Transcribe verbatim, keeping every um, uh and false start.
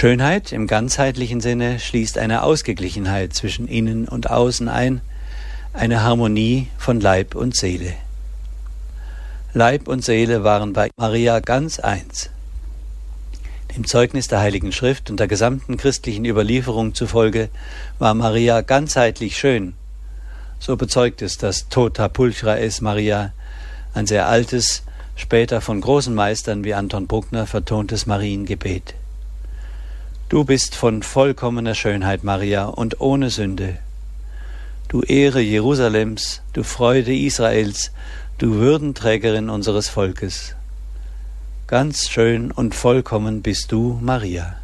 Schönheit im ganzheitlichen Sinne schließt eine Ausgeglichenheit zwischen Innen und Außen ein, eine Harmonie von Leib und Seele. Leib und Seele waren bei Maria ganz eins. Dem Zeugnis der Heiligen Schrift und der gesamten christlichen Überlieferung zufolge war Maria ganzheitlich schön. So bezeugt es das Tota Pulchra es Maria, ein sehr altes, später von großen Meistern wie Anton Bruckner vertontes Mariengebet. Du bist von vollkommener Schönheit, Maria, und ohne Sünde. Du Ehre Jerusalems, du Freude Israels, du Würdenträgerin unseres Volkes. Ganz schön und vollkommen bist du, Maria.